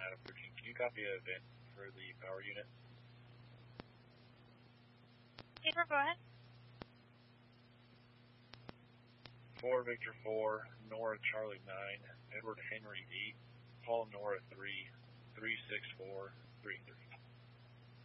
Adam 13. Can you copy an event for the power unit? April, go ahead. 4 Victor 4, Nora Charlie 9, Edward Henry 8, Paul Nora 3, 364, 33.